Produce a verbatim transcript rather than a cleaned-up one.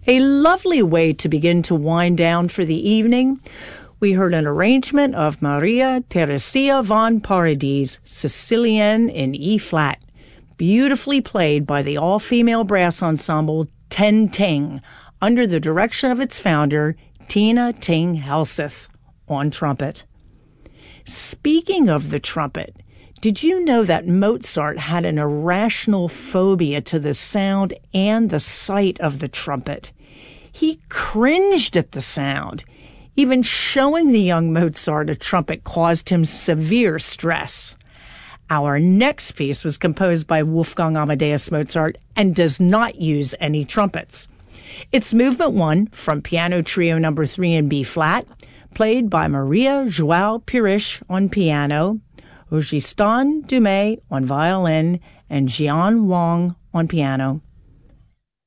A lovely way to begin to wind down for the evening. We heard an arrangement of Maria Theresia von Paradis, Sicilienne in E-flat, beautifully played by the all-female brass ensemble Ten Ting, under the direction of its founder, Tina Ting Helseth, on trumpet. Speaking of the trumpet, did you know that Mozart had an irrational phobia to the sound and the sight of the trumpet? He cringed at the sound. Even showing the young Mozart a trumpet caused him severe stress. Our next piece was composed by Wolfgang Amadeus Mozart and does not use any trumpets. It's Movement one from Piano Trio number three in B-flat, played by Maria João Pires on piano, Augustin Dumay on violin, and Jian Wang on piano.